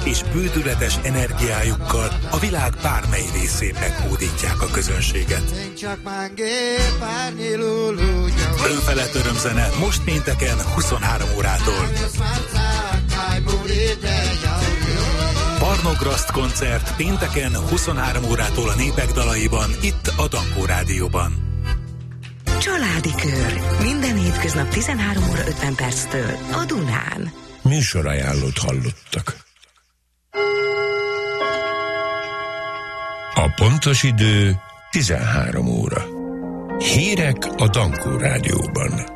és bődületes energiájukkal a világ bármely részén meghódítják a közönséget. Önfelett örömzene most pénteken 23 órától. Barnograszt koncert pénteken 23 órától a Népek dalaiban, itt a Dankó Rádióban. Családi Kör. Minden hétköznap 13 óra 50 perctől a Dunán. Műsorajánlót hallottak. A pontos idő 13 óra. Hírek a Dankó Rádióban.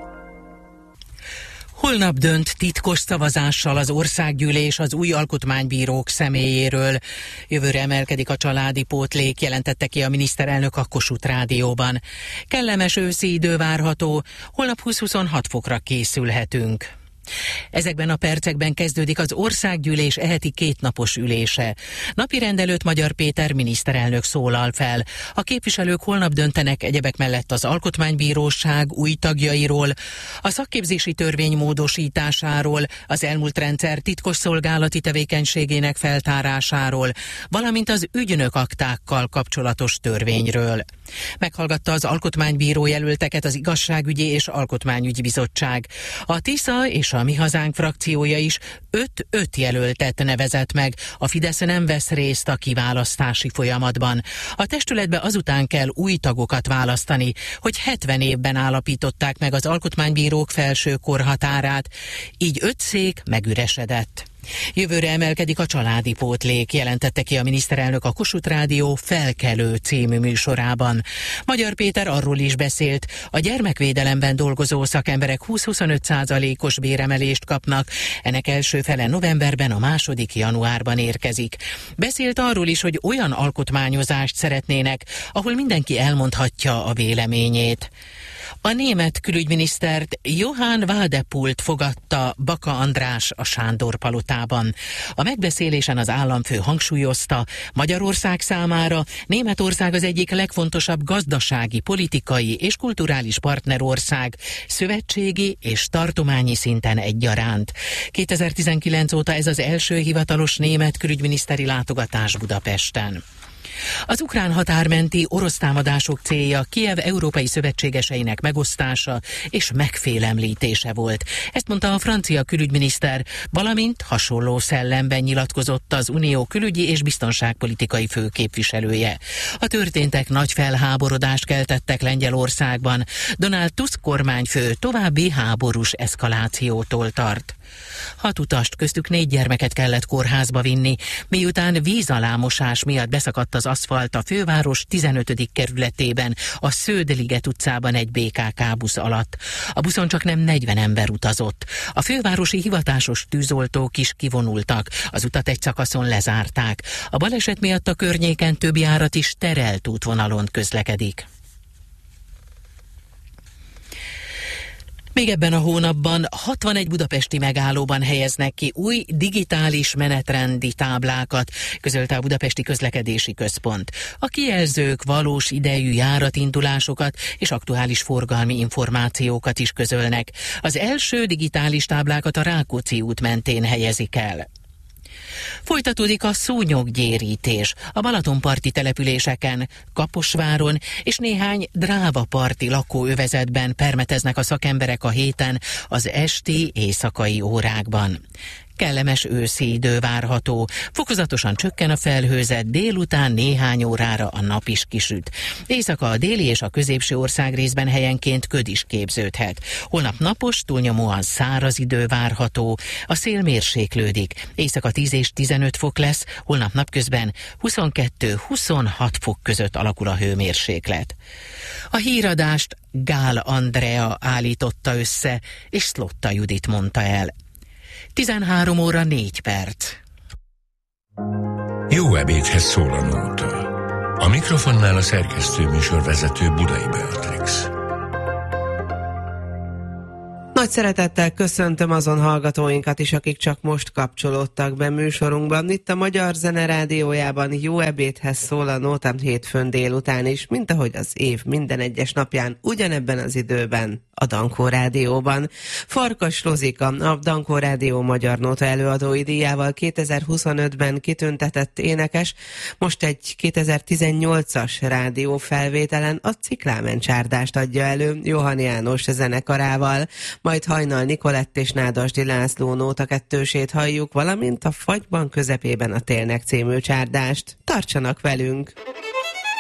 Holnap dönt titkos szavazással az országgyűlés az új alkotmánybírók személyéről. Jövőre emelkedik a családi pótlék, jelentette ki a miniszterelnök a Kossuth Rádióban. Kellemes őszi idő várható, holnap 20-26 fokra készülhetünk. Ezekben a percekben kezdődik az országgyűlés eheti kétnapos ülése. Napirend előtt Magyar Péter miniszterelnök szólal fel. A képviselők holnap döntenek egyebek mellett az Alkotmánybíróság új tagjairól, a szakképzési törvény módosításáról, az elmúlt rendszer titkosszolgálati tevékenységének feltárásáról, valamint az ügynök aktákkal kapcsolatos törvényről. Meghallgatta az alkotmánybíró jelölteket az Igazságügyi és Alkotmányügyi Bizottság. A TISZA és a Mi Hazánk frakciója is 5 jelöltet nevezett meg. A Fidesz nem vesz részt a kiválasztási folyamatban. A testületbe azután kell új tagokat választani, hogy 70 évben állapították meg az alkotmánybírók felső korhatárát, így 5 szék megüresedett. Jövőre emelkedik a családi pótlék, jelentette ki a miniszterelnök a Kossuth Rádió Felkelő című műsorában. Magyar Péter arról is beszélt, a gyermekvédelemben dolgozó szakemberek 20-25%-os béremelést kapnak, ennek első fele novemberben, a második januárban érkezik. Beszélt arról is, hogy olyan alkotmányozást szeretnének, ahol mindenki elmondhatja a véleményét. A német külügyminisztert Johann Wadephult fogadta Baka András a Sándor palotában. A megbeszélésen az államfő hangsúlyozta, Magyarország számára Németország az egyik legfontosabb gazdasági, politikai és kulturális partnerország, szövetségi és tartományi szinten egyaránt. 2019 óta ez az első hivatalos német külügyminiszteri látogatás Budapesten. Az ukrán határmenti orosz támadások célja Kijev európai szövetségeseinek megosztása és megfélemlítése volt. Ezt mondta a francia külügyminiszter, valamint hasonló szellemben nyilatkozott az Unió külügyi és biztonságpolitikai főképviselője. A történtek nagy felháborodást keltettek Lengyelországban. Donald Tusk kormányfő további háborús eszkalációtól tart. 6 utast, köztük 4 gyermeket kellett kórházba vinni, miután vízalámosás miatt beszakadt az aszfalt a főváros 15. kerületében, a Sződ-liget utcában egy BKK busz alatt. A buszon csaknem 40 ember utazott. A fővárosi hivatásos tűzoltók is kivonultak, az utat egy szakaszon lezárták. A baleset miatt a környéken több járat is terelt útvonalon közlekedik. Még ebben a hónapban 61 budapesti megállóban helyeznek ki új digitális menetrendi táblákat, közölte a Budapesti Közlekedési Központ. A kijelzők valós idejű járatindulásokat és aktuális forgalmi információkat is közölnek. Az első digitális táblákat a Rákóczi út mentén helyezik el. Folytatódik a szúnyoggyérítés a balatonparti településeken, Kaposváron és néhány drávaparti lakóövezetben permeteznek a szakemberek a héten az esti, éjszakai órákban. Kellemes őszi idő várható, fokozatosan csökken a felhőzet, délután néhány órára a nap is kisüt. Éjszaka a déli és a középső országrészben helyenként köd is képződhet. Holnap napos, túlnyomóan száraz idő várható, a szél mérséklődik. Éjszaka 10 és 15 fok lesz, holnap napközben 22-26 fok között alakul a hőmérséklet. A híradást Gál Andrea állította össze, és Szlotta Judit mondta el. 13 óra 4 perc. Jó ebédhez szól a nóta. A mikrofonnál a szerkesztő műsorvezető Budai Beatrix. Nagy szeretettel köszöntöm azon hallgatóinkat is, akik csak most kapcsolódtak be műsorunkban. Itt a Magyar Zene Rádiójában jó ebédhez szól a nóta hétfőn délután is, mint ahogy az év minden egyes napján ugyanebben az időben a Dankó Rádióban. Farkas Rozika, a Dankó Rádió Magyar Nóta előadói díjával 2025-ben kitüntetett énekes, most egy 2018-as rádiófelvételen a Ciklámen csárdást adja elő Johann János zenekarával, majd Hajnal Nikolett és Nádasdy László nóta kettősét halljuk, valamint a Fagyban közepében a Télnek című csárdást. Tartsanak velünk!